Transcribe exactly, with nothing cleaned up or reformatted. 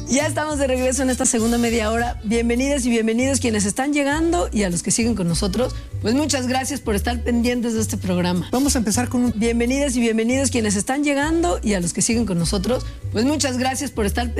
Ya estamos de regreso en esta segunda media hora. Bienvenidas y bienvenidos quienes están llegando y a los que siguen con nosotros. Pues muchas gracias por estar pendientes de este programa. Vamos a empezar con un... Bienvenidas y bienvenidos quienes están llegando y a los que siguen con nosotros. Pues muchas gracias por estar pendientes.